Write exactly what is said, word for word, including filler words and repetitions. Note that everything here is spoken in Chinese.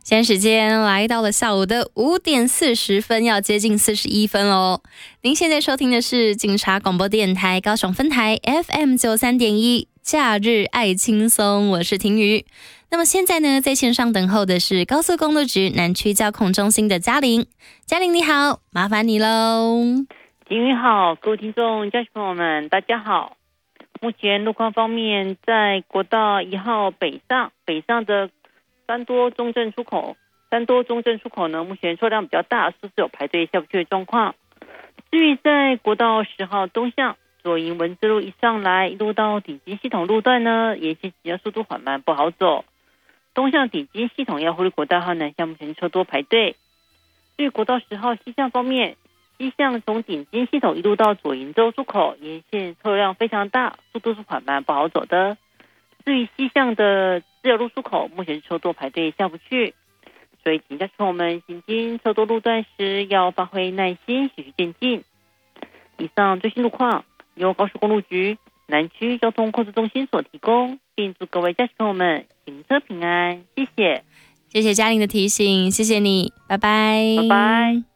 现在时间来到了下午的五点四十分，要接近四十一分喽。您现在收听的是警察广播电台高雄分台 F M 九三点一，假日爱轻松，我是婷瑜。那么现在呢，在线上等候的是高速公路局南区交控中心的嘉玲。嘉玲你好，麻烦你喽。 婷瑜好，各位听众、家属朋友们，大家好。目前路况方面，在国道一号北上，北上的三多中正出口，三多中正出口呢，目前车辆比较大，是不是有排队下不去的状况？至于在国道十号东向左营文字路一上来，一路到顶金系统路段呢，沿线行车速度缓慢，不好走。东向顶金系统要忽略国道号南向，目前车多排队。至于国道十号西向方面，西向从顶金系统一路到左营州出口，沿线车辆非常大，速度是缓慢，不好走的。至于西向的自由路出口，目前车多排队下不去，所以请家属朋友们行经车多路段时要发挥耐心，循序渐进。以上最新路况由高速公路局南区交通控制中心所提供，并祝各位家属朋友们行车平安，谢谢。 谢谢嘉玲的提醒，谢谢你，拜拜， 拜拜。